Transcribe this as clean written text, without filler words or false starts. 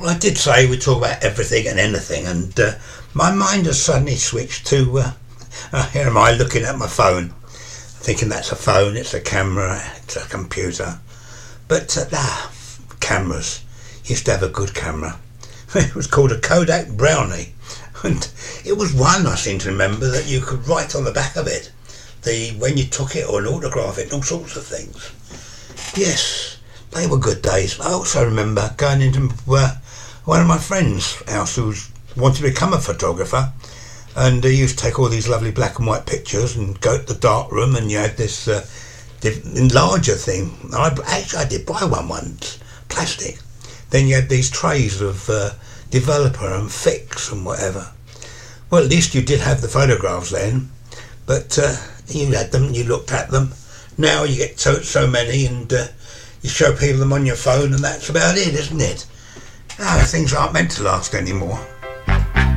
I did say we talk about everything and anything, and my mind has suddenly switched to, here am I looking at my phone, thinking that's a phone, it's a camera, it's a computer. But cameras. Used to have a good camera. It was called a Kodak Brownie, and it was one, I seem to remember, that you could write on the back of it, when you took it, or an autograph it, and all sorts of things. Yes, they were good days. I also remember going into one of my friends' house who wanted to become a photographer, and he used to take all these lovely black and white pictures and go to the dark room, and you had this enlarger thing. I did buy one once, plastic. Then you had these trays of developer and fix and whatever. Well, at least you did have the photographs then, but you had them, you looked at them. Now you get so many, and you show people them on your phone, and that's about it, isn't it? Things aren't meant to last anymore.